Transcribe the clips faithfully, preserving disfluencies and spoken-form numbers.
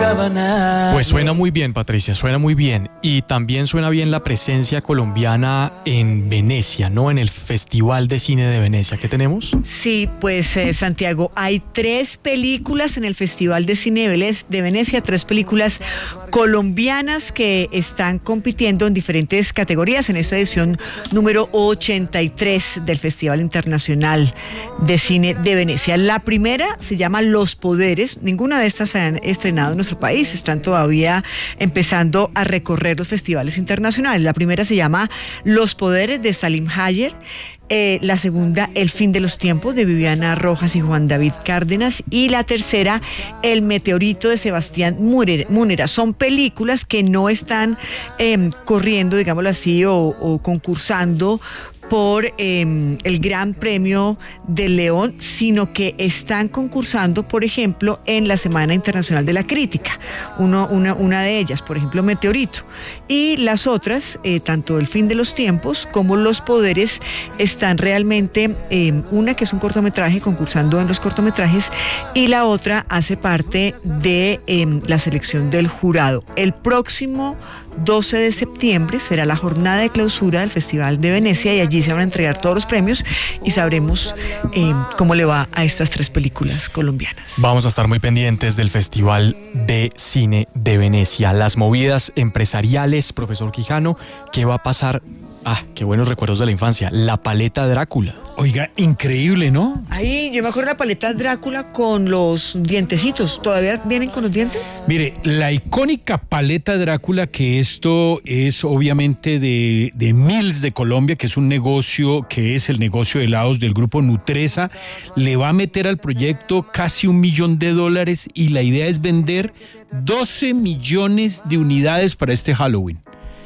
sábana. Pues suena muy bien, Patricia, suena muy bien. Y también suena bien la presencia colombiana en Venecia, ¿no? En el Festival de Cine de Venecia. ¿Qué tenemos? Sí, pues eh, Santiago, hay tres películas en el Festival de Cine de Venecia, tres películas colombianas que están compitiendo en diferentes categorías en esta edición número ochenta y tres del Festival Internacional de Cine de Venecia. La primera se llama Los Poderes. Ninguna de estas se han estrenado en nuestro país, están todavía empezando a recorrer los festivales internacionales. La primera se llama Los Poderes de Salim Hayer. Eh, la segunda, El fin de los tiempos, de Viviana Rojas y Juan David Cárdenas, y la tercera, El meteorito, de Sebastián Múnera. Son películas que no están eh, corriendo, digámoslo así, o, o concursando por eh, el Gran Premio del León, sino que están concursando, por ejemplo, en la Semana Internacional de la Crítica. Uno, una, una de ellas, por ejemplo, Meteorito. Y las otras, eh, tanto El fin de los tiempos como Los Poderes, están realmente, eh, una que es un cortometraje, concursando en los cortometrajes, y la otra hace parte de eh, la selección del jurado. El próximo doce de septiembre será la jornada de clausura del Festival de Venecia, y allí se van a entregar todos los premios y sabremos eh, cómo le va a estas tres películas colombianas. Vamos a estar muy pendientes del Festival de Cine de Venecia. Las movidas empresariales, profesor Quijano, ¿qué va a pasar? Ah, qué buenos recuerdos de la infancia. La paleta Drácula. Oiga, increíble, ¿no? Ay, yo me acuerdo de la paleta Drácula con los dientecitos. ¿Todavía vienen con los dientes? Mire, la icónica paleta Drácula, que esto es obviamente de, de Mills de Colombia, que es un negocio, que es el negocio de helados del grupo Nutresa, le va a meter al proyecto casi un millón de dólares y la idea es vender doce millones de unidades para este Halloween.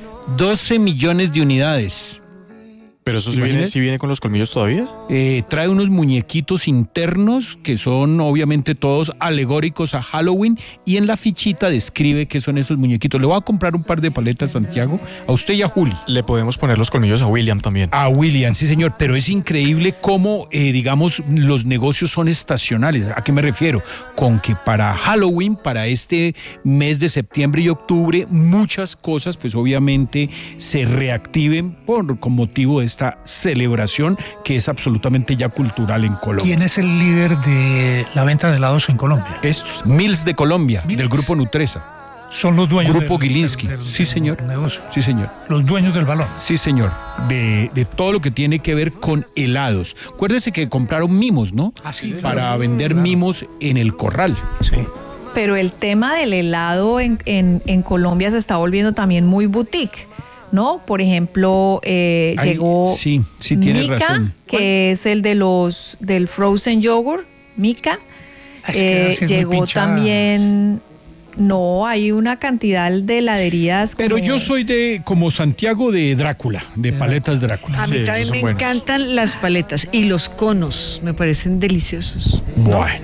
doce millones de unidades. ¿Pero eso sí viene, sí viene con los colmillos todavía? Eh, trae unos muñequitos internos que son obviamente todos alegóricos a Halloween, y en la fichita describe qué son esos muñequitos. Le voy a comprar un par de paletas, Santiago, a usted y a Juli. Le podemos poner los colmillos a William también. A William, sí señor, pero es increíble cómo, eh, digamos, los negocios son estacionales. ¿A qué me refiero? Con que para Halloween, para este mes de septiembre y octubre, muchas cosas pues obviamente se reactiven por, con motivo de esta celebración que es absolutamente ya cultural en Colombia. ¿Quién es el líder de la venta de helados en Colombia? Estos, Mills de Colombia, Mills. Del grupo Nutresa. Son los dueños Grupo del, Gilinski. del, del, sí, señor. del negocio. Sí, señor. Los dueños del balón. Sí, señor. De, de todo lo que tiene que ver con helados. Acuérdese que compraron mimos, ¿no? Ah, sí. Para claro. vender Claro. mimos en el corral. Sí. Pero el tema del helado en, en, en Colombia se está volviendo también muy boutique, ¿no? Por ejemplo, eh, Ay, llegó sí, sí tiene Mica, razón. que es el de los del frozen yogurt, Mica. Es que Eh, así es muy llegó pinchada. también, no, hay una cantidad de heladerías. Pero como- yo soy de, como Santiago, de Drácula, de paletas Drácula. A Sí, mí esos también son me buenos. encantan las paletas y los conos, me parecen deliciosos. Bueno.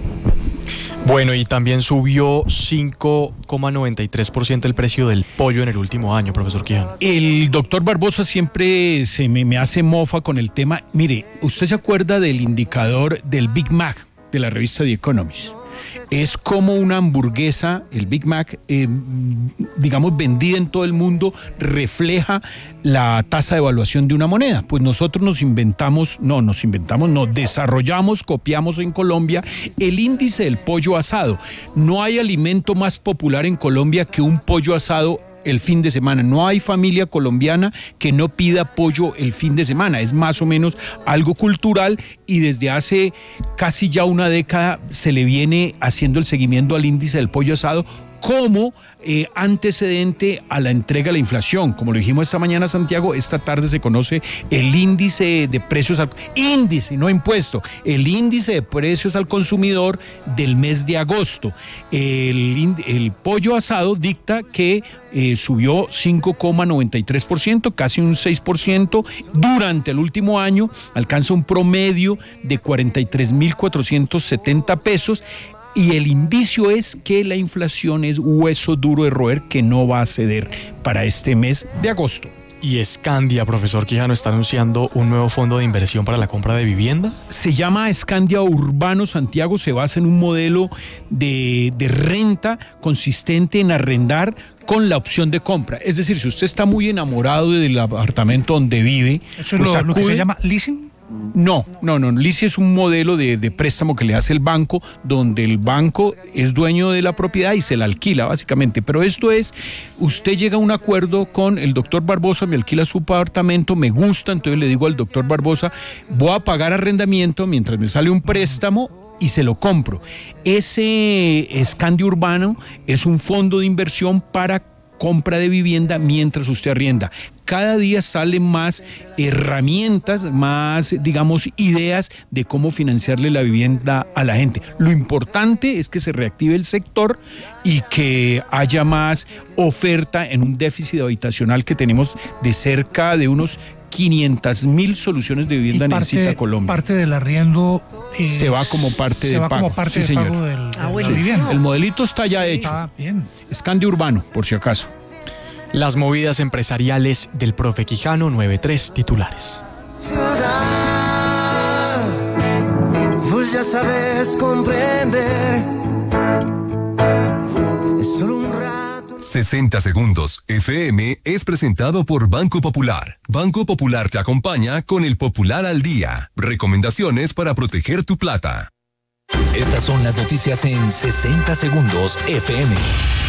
Bueno, y también subió cinco coma noventa y tres por ciento el precio del pollo en el último año, profesor Quijano. El doctor Barbosa siempre se me, me hace mofa con el tema. Mire, ¿usted se acuerda del indicador del Big Mac de la revista The Economist? Es como una hamburguesa, el Big Mac, eh, digamos, vendida en todo el mundo, refleja la tasa de evaluación de una moneda. Pues nosotros nos inventamos, no, nos inventamos, no, desarrollamos, copiamos en Colombia el índice del pollo asado. No hay alimento más popular en Colombia que un pollo asado el fin de semana. No hay familia colombiana que no pida pollo el fin de semana. Es más o menos algo cultural, y desde hace casi ya una década se le viene haciendo el seguimiento al índice del pollo asado como eh, antecedente a la entrega a la inflación. Como lo dijimos esta mañana, Santiago, esta tarde se conoce el índice de precios al índice, no impuesto, el índice de precios al consumidor del mes de agosto. El, el pollo asado dicta que eh, subió cinco coma noventa y tres por ciento, casi un seis por ciento durante el último año, alcanza un promedio de cuarenta y tres mil cuatrocientos setenta pesos. Y el indicio es que la inflación es hueso duro de roer, que no va a ceder para este mes de agosto. y Scandia, profesor Quijano, está anunciando un nuevo fondo de inversión para la compra de vivienda. Se llama Scandia Urbano Santiago, se basa en un modelo de, de renta consistente en arrendar con la opción de compra. Es decir, si usted está muy enamorado del apartamento donde vive... ¿Eso es pues lo, lo que acude- se llama leasing? No, no, no. Lici es un modelo de, de préstamo que le hace el banco, donde el banco es dueño de la propiedad y se la alquila, básicamente. Pero esto es, usted llega a un acuerdo con el doctor Barbosa, me alquila su apartamento, me gusta, entonces le digo al doctor Barbosa, voy a pagar arrendamiento mientras me sale un préstamo y se lo compro. Ese Scandia Urbano es un fondo de inversión para compra de vivienda mientras usted arrienda. Cada día salen más herramientas, más, digamos, ideas de cómo financiarle la vivienda a la gente. Lo importante es que se reactive el sector y que haya más oferta en un déficit habitacional que tenemos de cerca de unos quinientas mil soluciones de vivienda Y necesita parte, Colombia. parte del arriendo eh, Se va como parte se de va pago. como parte Sí, de pago señor. del, Ah, de la buenísimo. vivienda. El modelito está ya hecho. Está bien. Scandia Urbano, por si acaso. Las movidas empresariales del profe Quijano, nueve tres titulares. Vos ya sabes comprender. Es solo un rato. sesenta segundos F M es presentado por Banco Popular. Banco Popular te acompaña con el Popular al Día. Recomendaciones para proteger tu plata. Estas son las noticias en sesenta segundos F M.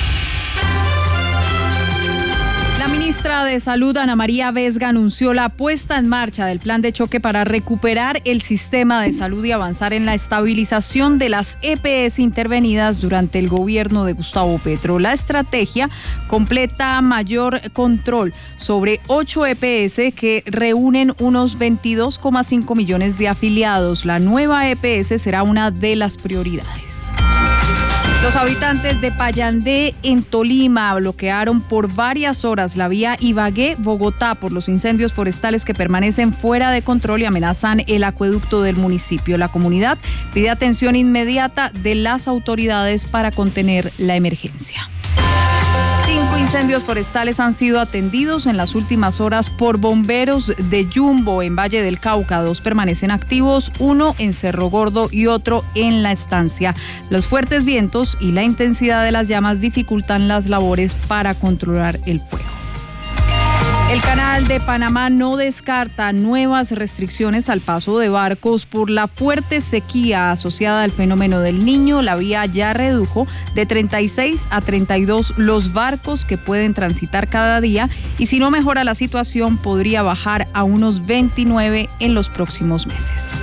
La ministra de Salud, Ana María Vesga, anunció la puesta en marcha del plan de choque para recuperar el sistema de salud y avanzar en la estabilización de las E P S intervenidas durante el gobierno de Gustavo Petro. La estrategia completa mayor control sobre ocho E P S que reúnen unos veintidós coma cinco millones de afiliados. La nueva E P S será una de las prioridades. Los habitantes de Payandé, en Tolima, bloquearon por varias horas la vía Ibagué-Bogotá por los incendios forestales que permanecen fuera de control y amenazan el acueducto del municipio. La comunidad pide atención inmediata de las autoridades para contener la emergencia. Cinco incendios forestales han sido atendidos en las últimas horas por bomberos de Yumbo en Valle del Cauca. Dos permanecen activos, uno en Cerro Gordo y otro en La Estancia. Los fuertes vientos y la intensidad de las llamas dificultan las labores para controlar el fuego. El Canal de Panamá no descarta nuevas restricciones al paso de barcos por la fuerte sequía asociada al fenómeno del Niño. La vía ya redujo de treinta y seis a treinta y dos los barcos que pueden transitar cada día y si no mejora la situación podría bajar a unos veintinueve en los próximos meses.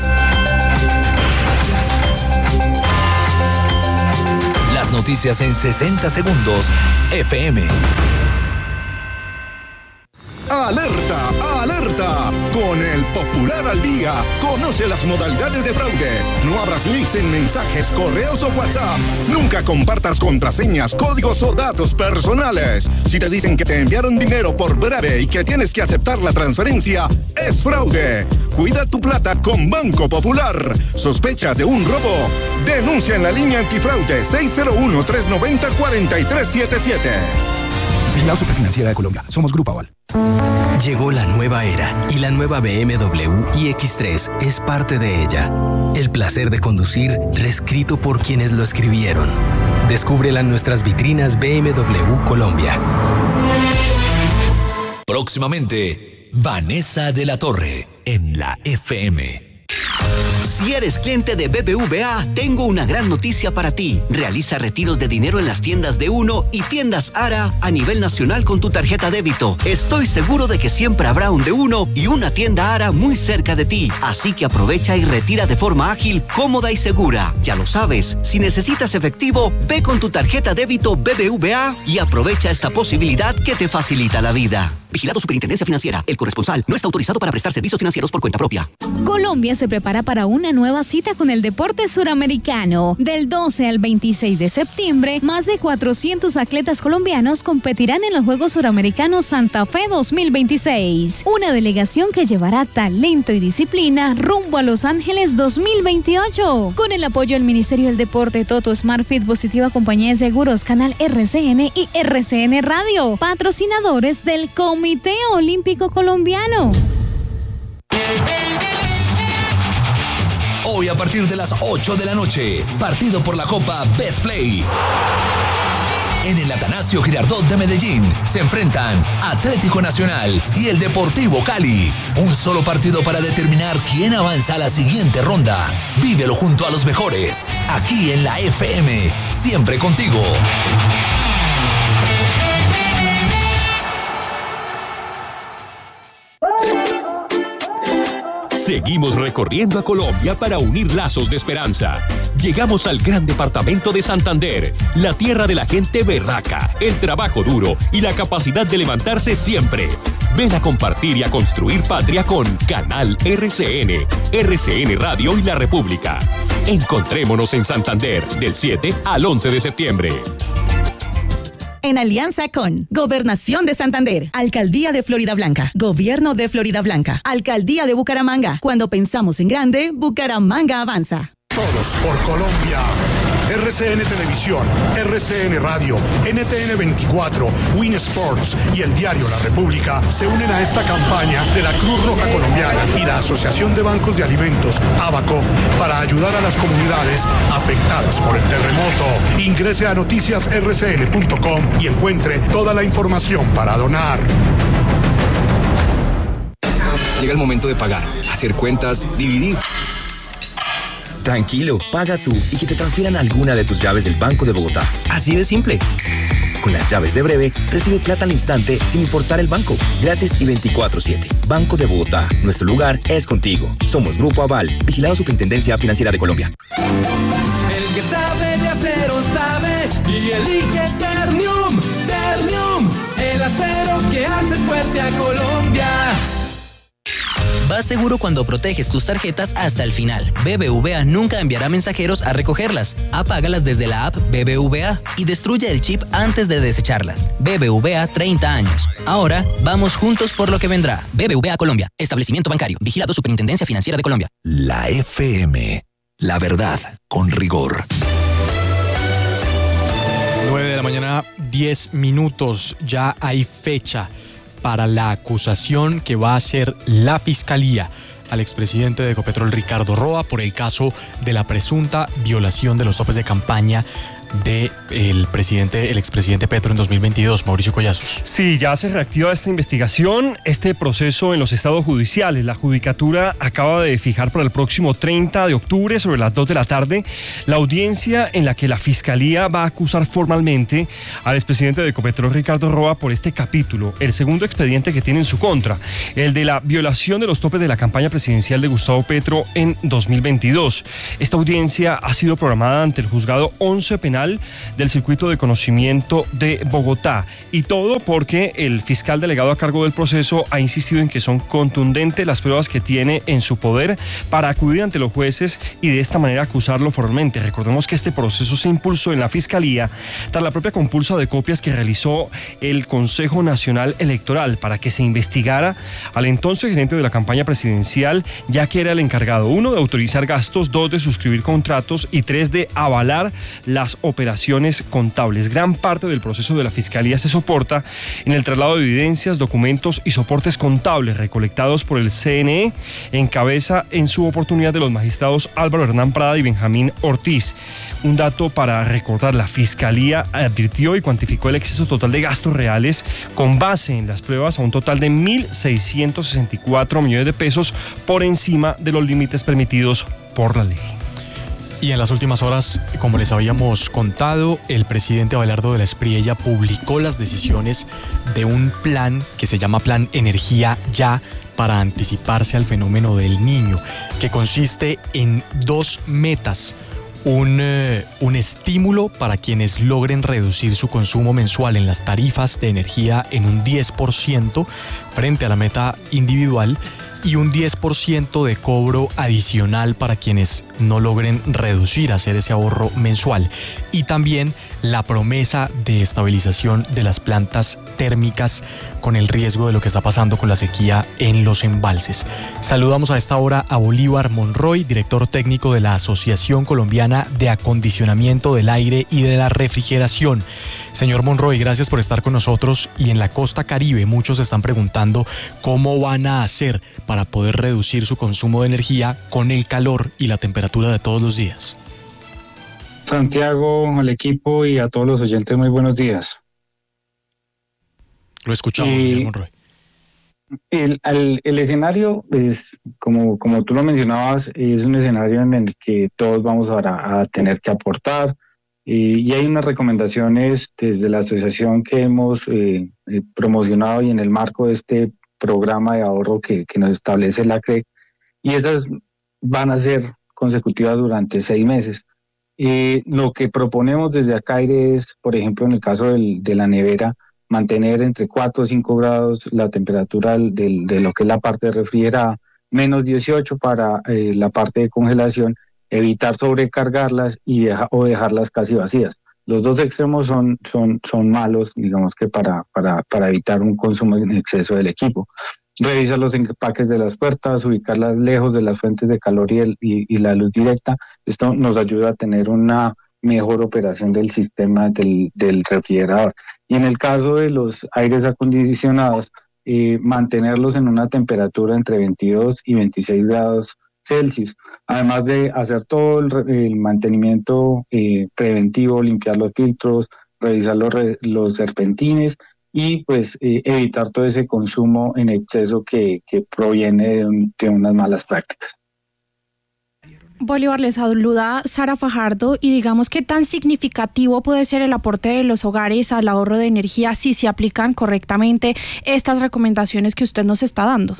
Las noticias en sesenta segundos F M. ¡Alerta! ¡Alerta! Con el Popular al Día, conoce las modalidades de fraude. No abras links en mensajes, correos o WhatsApp. Nunca compartas contraseñas, códigos o datos personales. Si te dicen que te enviaron dinero por breve y que tienes que aceptar la transferencia, es fraude. Cuida tu plata con Banco Popular. ¿Sospechas de un robo? Denuncia en la línea antifraude seis cero uno, tres nueve cero, cuatro tres siete siete. Vigilado Superfinanciera de Colombia. Somos Grupo Aval. Llegó la nueva era y la nueva B M W iX tres es parte de ella. El placer de conducir reescrito por quienes lo escribieron. Descúbrela en nuestras vitrinas B M W Colombia. Próximamente, Vanessa de la Torre en la F M. Si eres cliente de B B V A, tengo una gran noticia para ti. Realiza retiros de dinero en las tiendas de Uno y tiendas Ara a nivel nacional con tu tarjeta débito. Estoy seguro de que siempre habrá un de Uno y una tienda Ara muy cerca de ti. Así que aprovecha y retira de forma ágil, cómoda y segura. Ya lo sabes, si necesitas efectivo, ve con tu tarjeta débito B B V A y aprovecha esta posibilidad que te facilita la vida. Vigilado Superintendencia Financiera. El corresponsal no está autorizado para prestar servicios financieros por cuenta propia. Colombia se prepara para un una nueva cita con el deporte suramericano. Del doce al veintiséis de septiembre, más de cuatrocientos atletas colombianos competirán en los Juegos Suramericanos Santa Fe dos mil veintiséis. Una delegación que llevará talento y disciplina rumbo a Los Ángeles dos mil veintiocho. Con el apoyo del Ministerio del Deporte, Toto, Smartfit, Positiva Compañía de Seguros, Canal R C N y R C N Radio. Patrocinadores del Comité Olímpico Colombiano. Hoy a partir de las ocho de la noche, partido por la Copa Betplay. En el Atanasio Girardot de Medellín se enfrentan Atlético Nacional y el Deportivo Cali. Un solo partido para determinar quién avanza a la siguiente ronda. Vívelo junto a los mejores, aquí en la F M, siempre contigo. Seguimos recorriendo a Colombia para unir lazos de esperanza. Llegamos al gran departamento de Santander, la tierra de la gente berraca, el trabajo duro y la capacidad de levantarse siempre. Ven a compartir y a construir patria con Canal R C N, R C N Radio y La República. Encontrémonos en Santander del siete al once de septiembre. En alianza con Gobernación de Santander, Alcaldía de Florida Blanca, Gobierno de Florida Blanca, Alcaldía de Bucaramanga. Cuando pensamos en grande, Bucaramanga avanza. Todos por Colombia. R C N Televisión, R C N Radio, N T N veinticuatro, Win Sports y el diario La República se unen a esta campaña de la Cruz Roja Colombiana y la Asociación de Bancos de Alimentos, ABACO, para ayudar a las comunidades afectadas por el terremoto. Ingrese a noticias r c n punto com y encuentre toda la información para donar. Llega el momento de pagar, hacer cuentas, dividir. Tranquilo, paga tú y que te transfieran alguna de tus llaves del Banco de Bogotá. Así de simple. Con las llaves de Breve, recibe plata al instante sin importar el banco. Gratis y veinticuatro siete. Banco de Bogotá. Nuestro lugar es contigo. Somos Grupo Aval. Vigilado Superintendencia Financiera de Colombia. El que sabe de acero sabe y elige Ternium. Ternium, el acero que hace fuerte a Colombia. Vas seguro cuando proteges tus tarjetas hasta el final. B B V A nunca enviará mensajeros a recogerlas. Apágalas desde la app B B V A y destruye el chip antes de desecharlas. B B V A treinta años. Ahora, vamos juntos por lo que vendrá. B B V A Colombia. Establecimiento bancario. Vigilado Superintendencia Financiera de Colombia. La F M. La verdad, con rigor. nueve de la mañana, diez minutos. Ya hay fecha para la acusación que va a hacer la Fiscalía al expresidente de Ecopetrol, Ricardo Roa, por el caso de la presunta violación de los topes de campaña de el presidente, el expresidente Petro en dos mil veintidós, Mauricio Collazos. Sí, ya se reactiva esta investigación, este proceso en los estados judiciales. La Judicatura acaba de fijar para el próximo treinta de octubre, sobre las dos de la tarde, la audiencia en la que la Fiscalía va a acusar formalmente al expresidente de Ecopetrol, Ricardo Roa, por este capítulo, el segundo expediente que tiene en su contra, el de la violación de los topes de la campaña presidencial de Gustavo Petro en dos mil veintidós. Esta audiencia ha sido programada ante el juzgado once penal del Circuito de Conocimiento de Bogotá, y todo porque el fiscal delegado a cargo del proceso ha insistido en que son contundentes las pruebas que tiene en su poder para acudir ante los jueces y de esta manera acusarlo formalmente. Recordemos que este proceso se impulsó en la Fiscalía tras la propia compulsa de copias que realizó el Consejo Nacional Electoral para que se investigara al entonces gerente de la campaña presidencial, ya que era el encargado, uno, de autorizar gastos, dos, de suscribir contratos y tres, de avalar las operaciones contables. Gran parte del proceso de la Fiscalía se soporta en el traslado de evidencias, documentos y soportes contables recolectados por el C N E, en cabeza en su oportunidad de los magistrados Álvaro Hernán Prada y Benjamín Ortiz. Un dato para recordar: la Fiscalía advirtió y cuantificó el exceso total de gastos reales con base en las pruebas a un total de mil seiscientos sesenta y cuatro millones de pesos, por encima de los límites permitidos por la ley. Y en las últimas horas, como les habíamos contado, el presidente Abelardo de la Espriella publicó las decisiones de un plan que se llama Plan Energía Ya, para anticiparse al fenómeno del Niño, que consiste en dos metas. Un, eh, un estímulo para quienes logren reducir su consumo mensual en las tarifas de energía en un diez por ciento frente a la meta individual, y un diez por ciento de cobro adicional para quienes no logren reducir, hacer ese ahorro mensual. Y también la promesa de estabilización de las plantas térmicas con el riesgo de lo que está pasando con la sequía en los embalses. Saludamos a esta hora a Bolívar Monroy, director técnico de la Asociación Colombiana de Acondicionamiento del Aire y de la Refrigeración. Señor Monroy, gracias por estar con nosotros. Y en la costa Caribe muchos están preguntando cómo van a hacer para poder reducir su consumo de energía con el calor y la temperatura de todos los días. Santiago, al equipo y a todos los oyentes, muy buenos días. Lo escuchamos, y, señor Monroy. El, el, el escenario, es, como, como tú lo mencionabas, es un escenario en el que todos vamos a, a tener que aportar. Y, y hay unas recomendaciones desde la asociación que hemos eh, eh, promocionado y en el marco de este programa de ahorro que, que nos establece la C R E C, y esas van a ser consecutivas durante seis meses. Eh, lo que proponemos desde acá es, por ejemplo, en el caso del, de la nevera, mantener entre cuatro o cinco grados la temperatura del, de lo que es la parte refrigerada, menos dieciocho para eh, la parte de congelación, evitar sobrecargarlas y deja, o dejarlas casi vacías. Los dos extremos son, son, son malos, digamos que para, para, para evitar un consumo en exceso del equipo. Revisar los empaques de las puertas, ubicarlas lejos de las fuentes de calor y, el, y, y la luz directa. Esto nos ayuda a tener una mejor operación del sistema del, del refrigerador. Y en el caso de los aires acondicionados, eh, mantenerlos en una temperatura entre veintidós y veintiséis grados Celsius, además de hacer todo el, el mantenimiento eh, preventivo, limpiar los filtros, revisar los, los serpentines y pues eh, evitar todo ese consumo en exceso que, que proviene de, un, de unas malas prácticas. Bolívar, les saluda Sara Fajardo, y digamos qué tan significativo puede ser el aporte de los hogares al ahorro de energía si se aplican correctamente estas recomendaciones que usted nos está dando.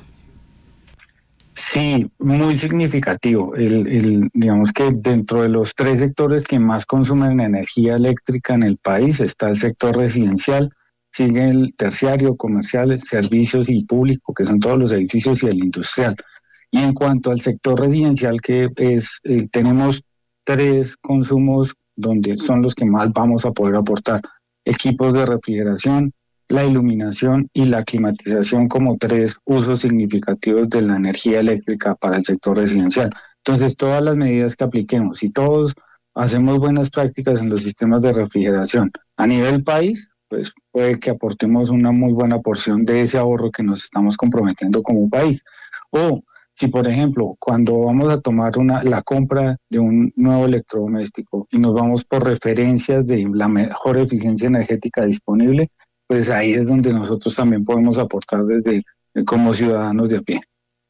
Sí, muy significativo. El, el, digamos que dentro de los tres sectores que más consumen energía eléctrica en el país está el sector residencial, sigue el terciario, comercial, servicios y público, que son todos los edificios, y el industrial. Y en cuanto al sector residencial, que es eh, tenemos tres consumos donde son los que más vamos a poder aportar: equipos de refrigeración, la iluminación y la climatización, como tres usos significativos de la energía eléctrica para el sector residencial. Entonces, todas las medidas que apliquemos, si todos hacemos buenas prácticas en los sistemas de refrigeración a nivel país, pues puede que aportemos una muy buena porción de ese ahorro que nos estamos comprometiendo como país. O si, por ejemplo, cuando vamos a tomar una, la compra de un nuevo electrodoméstico y nos vamos por referencias de la mejor eficiencia energética disponible, pues ahí es donde nosotros también podemos aportar desde como ciudadanos de a pie.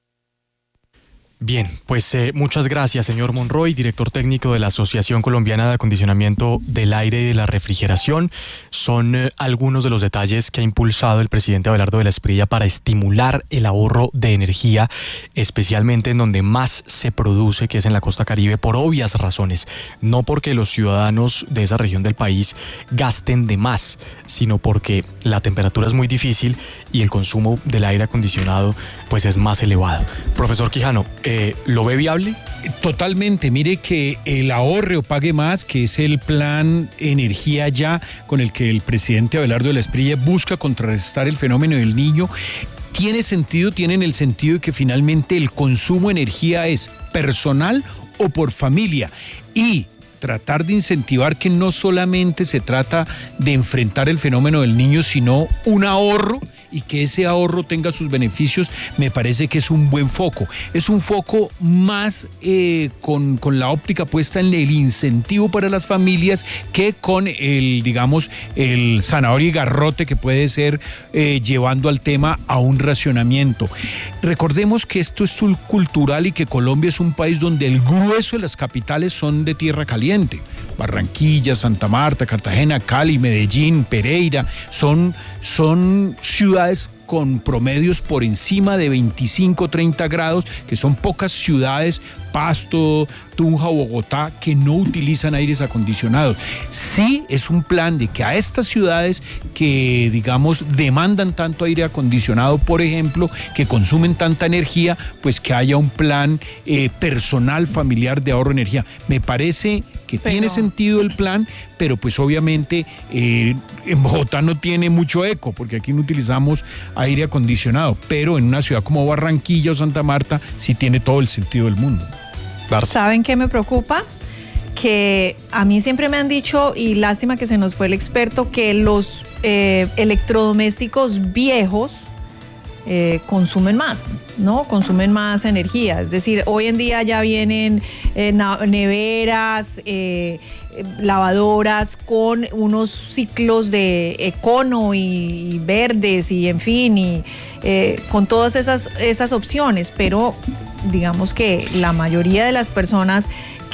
Bien, pues eh, muchas gracias, señor Monroy, director técnico de la Asociación Colombiana de Acondicionamiento del Aire y de la Refrigeración. Son eh, algunos de los detalles que ha impulsado el presidente Abelardo de la Espriella para estimular el ahorro de energía, especialmente en donde más se produce, que es en la costa Caribe, por obvias razones. No porque los ciudadanos de esa región del país gasten de más, sino porque la temperatura es muy difícil y el consumo del aire acondicionado pues es más elevado. Profesor Quijano, eh, ¿lo ve viable? Totalmente. Mire que el ahorre o pague más, que es el plan Energía Ya, con el que el presidente Abelardo de la Espriella busca contrarrestar el fenómeno del Niño, tiene sentido, tiene en el sentido de que finalmente el consumo de energía es personal o por familia, y tratar de incentivar que no solamente se trata de enfrentar el fenómeno del Niño, sino un ahorro, y que ese ahorro tenga sus beneficios, me parece que es un buen foco. Es un foco más eh, con, con la óptica puesta en el incentivo para las familias que con el, digamos, el zanahoria y garrote que puede ser eh, llevando al tema a un racionamiento. Recordemos que esto es subcultural y que Colombia es un país donde el grueso de las capitales son de tierra caliente. Barranquilla, Santa Marta, Cartagena, Cali, Medellín, Pereira, son, son ciudades ciudades con promedios por encima de veinticinco, treinta grados, que son pocas ciudades, Pasto, Tunja, Bogotá, que no utilizan aires acondicionados. Sí es un plan de que a estas ciudades que, digamos, demandan tanto aire acondicionado, por ejemplo, que consumen tanta energía, pues que haya un plan eh, personal, familiar de ahorro de energía. Me parece que pero... tiene sentido el plan, pero pues obviamente eh, en Bogotá no tiene mucho eco, porque aquí no utilizamos aire acondicionado, pero en una ciudad como Barranquilla o Santa Marta sí tiene todo el sentido del mundo. ¿Saben qué me preocupa? Que a mí siempre me han dicho, y lástima que se nos fue el experto, que los eh, electrodomésticos viejos eh, consumen más, ¿no? Consumen más energía. Es decir, hoy en día ya vienen eh, neveras, eh, lavadoras con unos ciclos de econo y verdes y en fin, y eh, con todas esas, esas opciones, pero digamos que la mayoría de las personas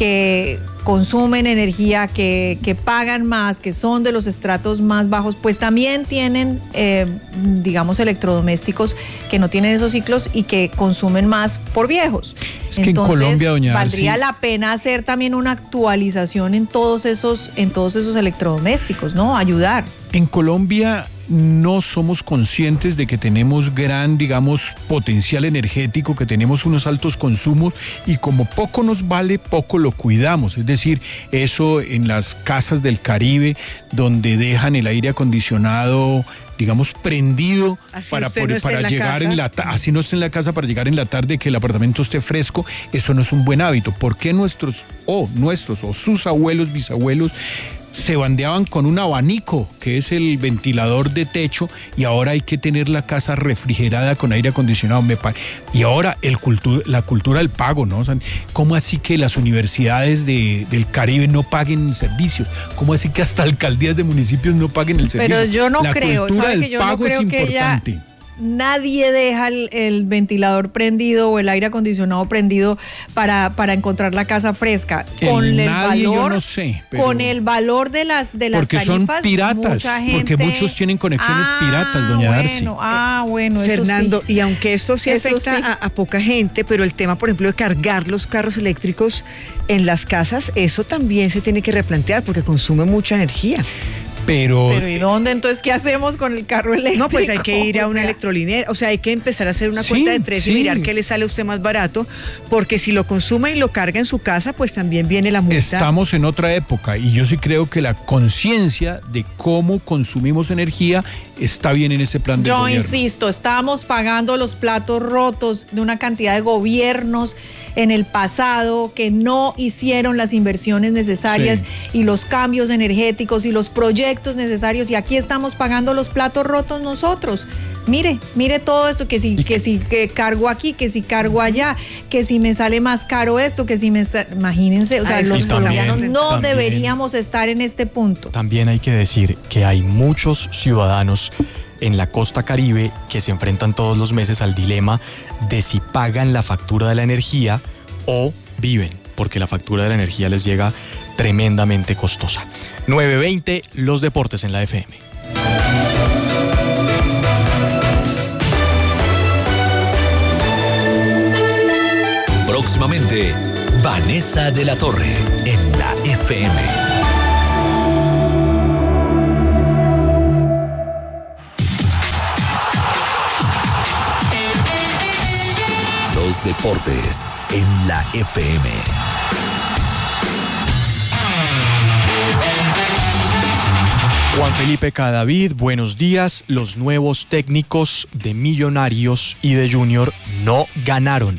que consumen energía, que, que pagan más, que son de los estratos más bajos, pues también tienen, eh, digamos, electrodomésticos que no tienen esos ciclos y que consumen más por viejos. Es que Entonces, en Colombia, doña valdría Arci, la pena hacer también una actualización en todos esos, en todos esos electrodomésticos, ¿no? Ayudar. En Colombia no somos conscientes de que tenemos gran, digamos, potencial energético, que tenemos unos altos consumos y como poco nos vale, poco lo cuidamos. Es decir, eso en las casas del Caribe, donde dejan el aire acondicionado, digamos, prendido así para, por, no para llegar en la tarde, así no esté en la casa, para llegar en la tarde, que el apartamento esté fresco, eso no es un buen hábito. ¿Por qué nuestros, o nuestros, o sus abuelos, bisabuelos, se bandeaban con un abanico, que es el ventilador de techo, y ahora hay que tener la casa refrigerada con aire acondicionado? Me pa- y ahora el cultu- la cultura del pago, ¿no? O sea, ¿cómo así que las universidades de, del Caribe no paguen servicios? ¿Cómo así que hasta alcaldías de municipios no paguen el servicio? Pero yo no la creo, cultura ¿sabe del que yo pago no creo es que importante. ella... Nadie deja el, el ventilador prendido o el aire acondicionado prendido para, para encontrar la casa fresca. Con el, el nadie, valor, yo no sé, pero... con el valor de las de las porque tarifas, son piratas, mucha gente... porque muchos tienen conexiones ah, piratas, doña bueno, Darcy. Ah, bueno, eso Fernando, sí. y aunque esto sí Eso afecta sí. A, a poca gente, pero el tema, por ejemplo, de cargar los carros eléctricos en las casas, eso también se tiene que replantear porque consume mucha energía. Pero, Pero ¿y dónde? Entonces, ¿qué hacemos con el carro eléctrico? No, pues hay que ir a o una sea, electrolinera, o sea, hay que empezar a hacer una Sí, cuenta de tres sí. y mirar qué le sale a usted más barato, porque si lo consume y lo carga en su casa, pues también viene la multa. Estamos en otra época y yo sí creo que la conciencia de cómo consumimos energía está bien en ese plan de Yo gobierno. insisto, estamos pagando los platos rotos de una cantidad de gobiernos en el pasado que no hicieron las inversiones necesarias Sí. y los cambios energéticos y los proyectos necesarios, y aquí estamos pagando los platos rotos nosotros. Mire, mire todo esto, que si, que si que cargo aquí, que si cargo allá, que si me sale más caro esto, que si me... sa- Imagínense, o sea, Ay, sí, los también, colombianos no también. deberíamos estar en este punto. También hay que decir que hay muchos ciudadanos en la costa Caribe que se enfrentan todos los meses al dilema de si pagan la factura de la energía o viven, porque la factura de la energía les llega tremendamente costosa. nueve veinte, los deportes en la F M. Próximamente, Vanessa de la Torre en la F M. Los deportes en la F M. Juan Felipe Cadavid, buenos días. Los nuevos técnicos de Millonarios y de Junior no ganaron.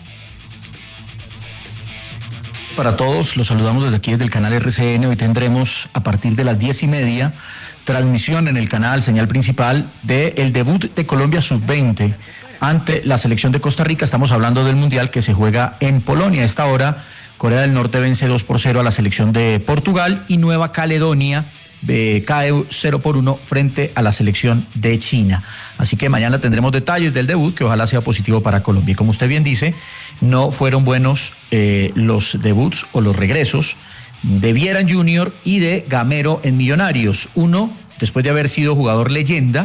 Para todos, los saludamos desde aquí, desde el canal R C N. Hoy tendremos a partir de las diez y media transmisión en el canal señal principal del debut de Colombia sub veinte ante la selección de Costa Rica. Estamos hablando del Mundial que se juega en Polonia. A esta hora, Corea del Norte vence dos por cero a la selección de Portugal y Nueva Caledonia eh, cae cero por uno frente a la selección de China. Así que mañana tendremos detalles del debut, que ojalá sea positivo para Colombia. Y como usted bien dice, no fueron buenos eh, los debuts o los regresos de Viera Junior y de Gamero en Millonarios. Uno, después de haber sido jugador leyenda,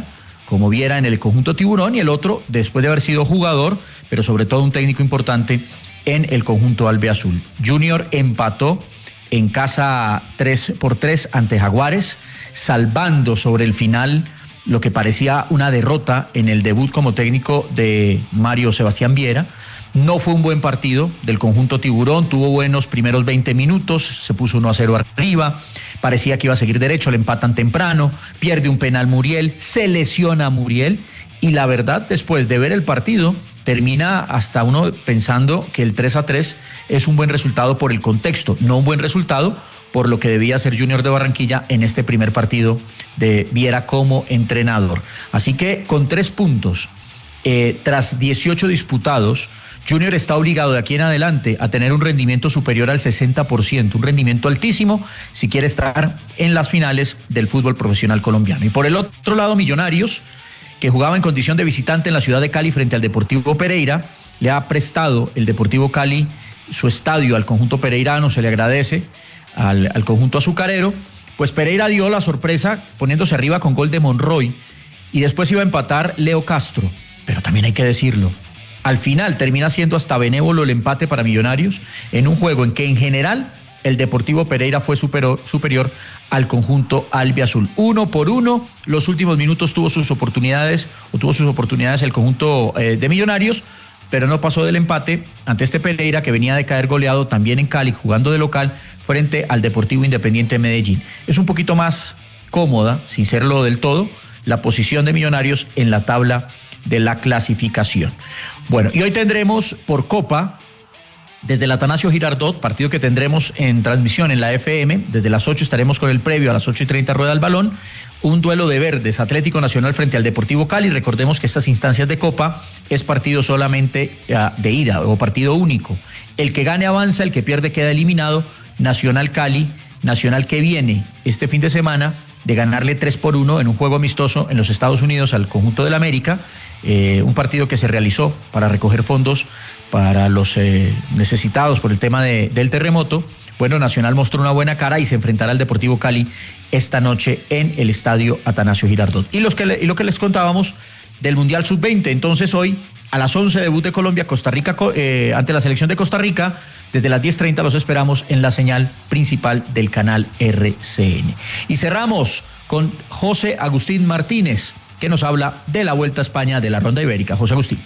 como Viera en el conjunto tiburón, y el otro después de haber sido jugador, pero sobre todo un técnico importante en el conjunto albiazul. Junior empató en casa tres por tres ante Jaguares, salvando sobre el final lo que parecía una derrota en el debut como técnico de Mario Sebastián Viera. No fue un buen partido del conjunto tiburón, tuvo buenos primeros veinte minutos, se puso uno a cero arriba, parecía que iba a seguir derecho, le empatan temprano, pierde un penal Muriel, se lesiona Muriel, y la verdad, después de ver el partido, termina hasta uno pensando que el tres a tres es un buen resultado por el contexto, no un buen resultado por lo que debía ser Junior de Barranquilla en este primer partido de Viera como entrenador. Así que con tres puntos, eh, tras dieciocho disputados, Junior está obligado de aquí en adelante a tener un rendimiento superior al sesenta por ciento, un rendimiento altísimo si quiere estar en las finales del fútbol profesional colombiano. Y por el otro lado, Millonarios, que jugaba en condición de visitante en la ciudad de Cali frente al Deportivo Pereira, le ha prestado el Deportivo Cali su estadio al conjunto pereirano, se le agradece al, al conjunto azucarero. Pues Pereira dio la sorpresa poniéndose arriba con gol de Monroy, y después iba a empatar Leo Castro, pero también hay que decirlo, al final termina siendo hasta benévolo el empate para Millonarios en un juego en que en general el Deportivo Pereira fue superior, superior al conjunto albiazul. Uno por uno, los últimos minutos tuvo sus oportunidades, o tuvo sus oportunidades el conjunto eh, de Millonarios, pero no pasó del empate ante este Pereira que venía de caer goleado también en Cali, jugando de local frente al Deportivo Independiente de Medellín. Es un poquito más cómoda, sin serlo del todo, la posición de Millonarios en la tabla de la clasificación. Bueno, y hoy tendremos por Copa, desde el Atanasio Girardot, partido que tendremos en transmisión en la F M, desde las ocho estaremos con el previo, a las ocho y treinta rueda el balón, un duelo de verdes, Atlético Nacional frente al Deportivo Cali. Recordemos que estas instancias de Copa es partido solamente uh, de ida, o partido único. El que gane avanza, el que pierde queda eliminado. Nacional Cali, Nacional que viene este fin de semana de ganarle tres por uno en un juego amistoso en los Estados Unidos al conjunto del América, eh, un partido que se realizó para recoger fondos para los eh, necesitados por el tema de, del terremoto. Bueno, Nacional mostró una buena cara y se enfrentará al Deportivo Cali esta noche en el estadio Atanasio Girardot. Y, los que le, y lo que les contábamos del Mundial sub veinte, entonces hoy a las once debut de Colombia, Costa Rica eh, ante la selección de Costa Rica. Desde las diez treinta los esperamos en la señal principal del canal R C N. Y cerramos con José Agustín Martínez, que nos habla de la Vuelta a España de la Ronda Ibérica. José Agustín.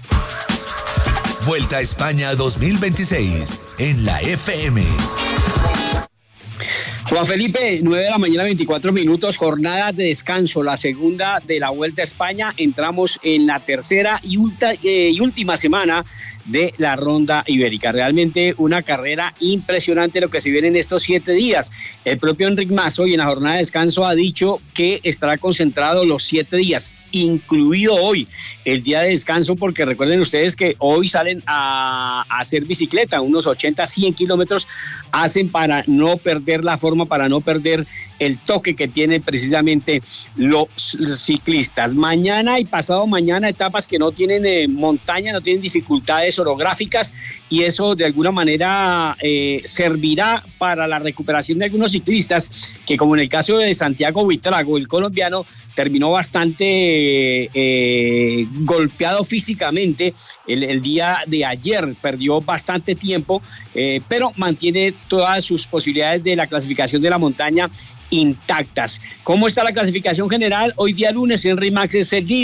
Vuelta a España dos mil veintiséis en la F M. Juan Felipe, nueve de la mañana, veinticuatro minutos, jornada de descanso, la segunda de la Vuelta a España. Entramos en la tercera y, ulta, eh, y última semana de la Ronda Ibérica. Realmente una carrera impresionante lo que se viene en estos siete días. El propio Enric Mas hoy en la jornada de descanso ha dicho que estará concentrado los siete días, incluido hoy, el día de descanso, porque recuerden ustedes que hoy salen a, a hacer bicicleta, unos ochenta, cien kilómetros hacen para no perder la forma, para no perder el toque que tienen precisamente los ciclistas. Mañana y pasado mañana etapas que no tienen eh, montaña, no tienen dificultades orográficas, y eso de alguna manera eh, servirá para la recuperación de algunos ciclistas que, como en el caso de Santiago Buitrago, el colombiano, terminó bastante eh, golpeado físicamente el, el día de ayer, perdió bastante tiempo, eh, pero mantiene todas sus posibilidades de la clasificación de la montaña intactas. ¿Cómo está la clasificación general? Hoy día lunes, Enric Mas es seguido.